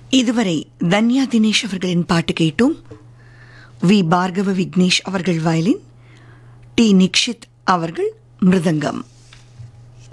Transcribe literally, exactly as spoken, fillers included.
இதுவரை தன்யா தினேஷ் அவர்களின் பாட்டு கேட்டோம். வி பார்கவ விக்னேஷ் அவர்கள் வயலின், டி நிக்ஷித் அவர்கள் மிருதங்கம்.